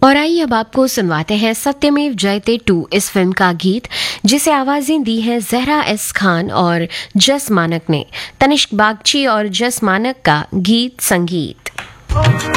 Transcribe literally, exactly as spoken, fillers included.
और आइए अब आपको सुनवाते हैं सत्यमेव जयते टू इस फिल्म का गीत, जिसे आवाजें दी हैं जहरा एस खान और जस मानक ने। तनिष्क बागची और जस मानक का गीत संगीत।